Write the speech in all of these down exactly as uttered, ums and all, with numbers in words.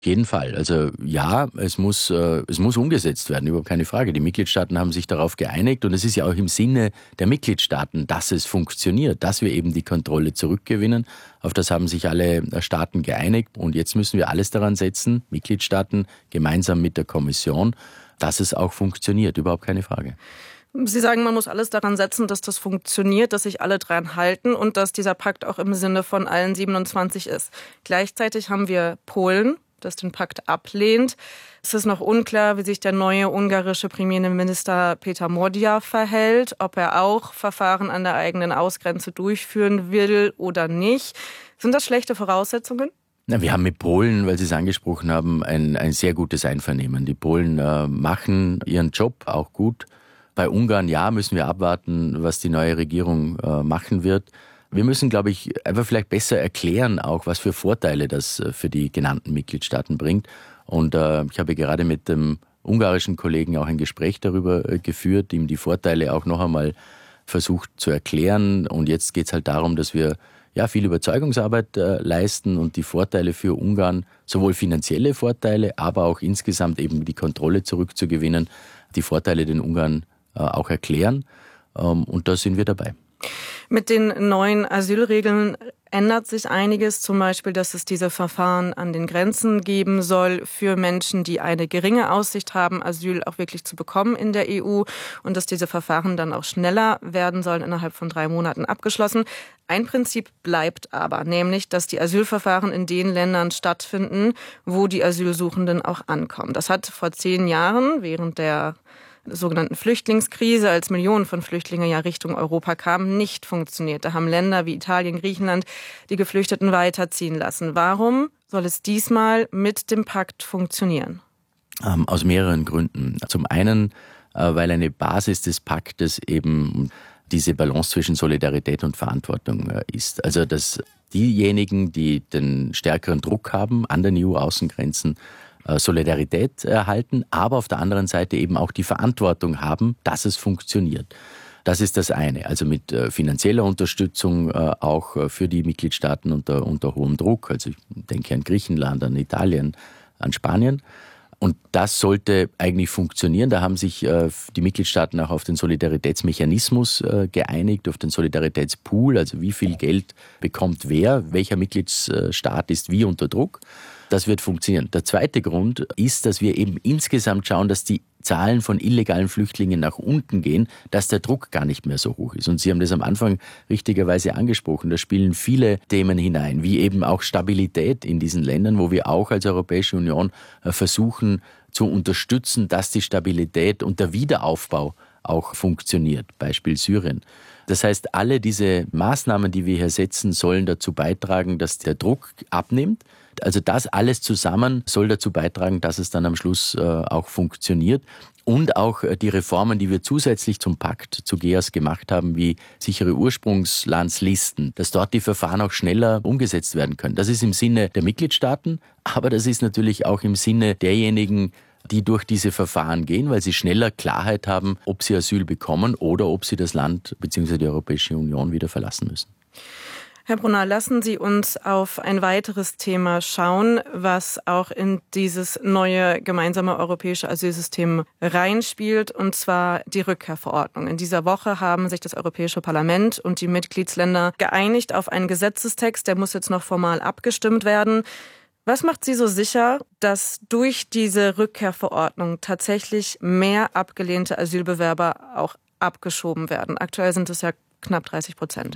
Jeden Fall. Also ja, es muss, äh, es muss umgesetzt werden, überhaupt keine Frage. Die Mitgliedstaaten haben sich darauf geeinigt und es ist ja auch im Sinne der Mitgliedstaaten, dass es funktioniert, dass wir eben die Kontrolle zurückgewinnen. Auf das haben sich alle Staaten geeinigt und jetzt müssen wir alles daran setzen, Mitgliedstaaten gemeinsam mit der Kommission, dass es auch funktioniert, überhaupt keine Frage. Sie sagen, man muss alles daran setzen, dass das funktioniert, dass sich alle dran halten und dass dieser Pakt auch im Sinne von allen siebenundzwanzig ist. Gleichzeitig haben wir Polen, das den Pakt ablehnt. Es ist noch unklar, wie sich der neue ungarische Premierminister Peter Módya verhält, ob er auch Verfahren an der eigenen Ausgrenze durchführen will oder nicht. Sind das schlechte Voraussetzungen? Na, wir haben mit Polen, weil Sie es angesprochen haben, ein, ein sehr gutes Einvernehmen. Die Polen äh, machen ihren Job auch gut. Bei Ungarn, ja, müssen wir abwarten, was die neue Regierung äh, machen wird. Wir müssen, glaube ich, einfach vielleicht besser erklären auch, was für Vorteile das äh, für die genannten Mitgliedstaaten bringt. Und äh, ich habe gerade mit dem ungarischen Kollegen auch ein Gespräch darüber äh, geführt, ihm die Vorteile auch noch einmal versucht zu erklären. Und jetzt geht es halt darum, dass wir ja viel Überzeugungsarbeit äh, leisten und die Vorteile für Ungarn, sowohl finanzielle Vorteile, aber auch insgesamt eben die Kontrolle zurückzugewinnen, die Vorteile den Ungarn auch erklären. Und da sind wir dabei. Mit den neuen Asylregeln ändert sich einiges, zum Beispiel, dass es diese Verfahren an den Grenzen geben soll für Menschen, die eine geringe Aussicht haben, Asyl auch wirklich zu bekommen in der E U und dass diese Verfahren dann auch schneller werden sollen, innerhalb von drei Monaten abgeschlossen. Ein Prinzip bleibt aber, nämlich, dass die Asylverfahren in den Ländern stattfinden, wo die Asylsuchenden auch ankommen. Das hat vor zehn Jahren während der sogenannten Flüchtlingskrise, als Millionen von Flüchtlingen ja Richtung Europa kamen, nicht funktioniert. Da haben Länder wie Italien, Griechenland die Geflüchteten weiterziehen lassen. Warum soll es diesmal mit dem Pakt funktionieren? Ähm, aus mehreren Gründen. Zum einen, äh, weil eine Basis des Paktes eben diese Balance zwischen Solidarität und Verantwortung äh, ist. Also dass diejenigen, die den stärkeren Druck haben an den E U-Außengrenzen, Solidarität erhalten, aber auf der anderen Seite eben auch die Verantwortung haben, dass es funktioniert. Das ist das eine. Also mit finanzieller Unterstützung auch für die Mitgliedstaaten unter, unter hohem Druck. Also ich denke an Griechenland, an Italien, an Spanien. Und das sollte eigentlich funktionieren. Da haben sich die Mitgliedstaaten auch auf den Solidaritätsmechanismus geeinigt, auf den Solidaritätspool, also wie viel Geld bekommt wer, welcher Mitgliedsstaat ist wie unter Druck. Das wird funktionieren. Der zweite Grund ist, dass wir eben insgesamt schauen, dass die Zahlen von illegalen Flüchtlingen nach unten gehen, dass der Druck gar nicht mehr so hoch ist. Und Sie haben das am Anfang richtigerweise angesprochen. Da spielen viele Themen hinein, wie eben auch Stabilität in diesen Ländern, wo wir auch als Europäische Union versuchen zu unterstützen, dass die Stabilität und der Wiederaufbau auch funktioniert. Beispiel Syrien. Das heißt, alle diese Maßnahmen, die wir hier setzen, sollen dazu beitragen, dass der Druck abnimmt. Also das alles zusammen soll dazu beitragen, dass es dann am Schluss äh, auch funktioniert. Und auch die Reformen, die wir zusätzlich zum Pakt zu G E A S gemacht haben, wie sichere Ursprungslandslisten, dass dort die Verfahren auch schneller umgesetzt werden können. Das ist im Sinne der Mitgliedstaaten, aber das ist natürlich auch im Sinne derjenigen, die durch diese Verfahren gehen, weil sie schneller Klarheit haben, ob sie Asyl bekommen oder ob sie das Land bzw. die Europäische Union wieder verlassen müssen. Herr Brunner, lassen Sie uns auf ein weiteres Thema schauen, was auch in dieses neue gemeinsame europäische Asylsystem reinspielt, und zwar die Rückkehrverordnung. In dieser Woche haben sich das Europäische Parlament und die Mitgliedsländer geeinigt auf einen Gesetzestext, der muss jetzt noch formal abgestimmt werden. Was macht Sie so sicher, dass durch diese Rückkehrverordnung tatsächlich mehr abgelehnte Asylbewerber auch abgeschoben werden? Aktuell sind es ja knapp dreißig Prozent.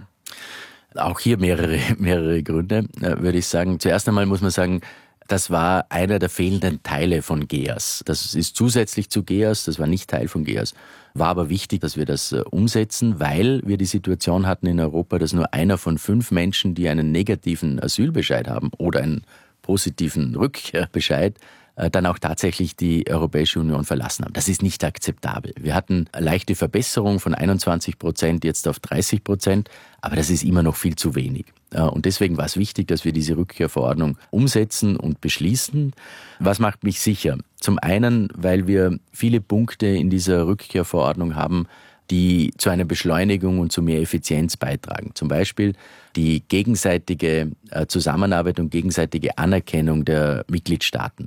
Auch hier mehrere, mehrere Gründe, würde ich sagen. Zuerst einmal muss man sagen, das war einer der fehlenden Teile von G E A S. Das ist zusätzlich zu G E A S, das war nicht Teil von G E A S. War aber wichtig, dass wir das umsetzen, weil wir die Situation hatten in Europa, dass nur einer von fünf Menschen, die einen negativen Asylbescheid haben oder einen positiven Rückkehrbescheid, dann auch tatsächlich die Europäische Union verlassen haben. Das ist nicht akzeptabel. Wir hatten eine leichte Verbesserung von einundzwanzig Prozent jetzt auf dreißig Prozent, aber das ist immer noch viel zu wenig. Und deswegen war es wichtig, dass wir diese Rückkehrverordnung umsetzen und beschließen. Was macht mich sicher? Zum einen, weil wir viele Punkte in dieser Rückkehrverordnung haben, die zu einer Beschleunigung und zu mehr Effizienz beitragen. Zum Beispiel die gegenseitige Zusammenarbeit und gegenseitige Anerkennung der Mitgliedstaaten.